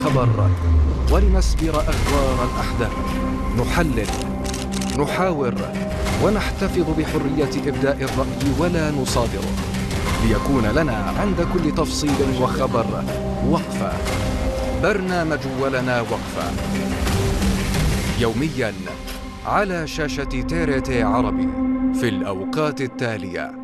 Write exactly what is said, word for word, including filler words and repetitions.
خبر ولنسبر أغوار الأحداث، نحلل، نحاور، ونحتفظ بحرية إبداء الرأي ولا نصادره، ليكون لنا عند كل تفصيل وخبر وقفة. برنامج ولنا وقفة، يومياً على شاشة تي آر تي عربي في الأوقات التالية.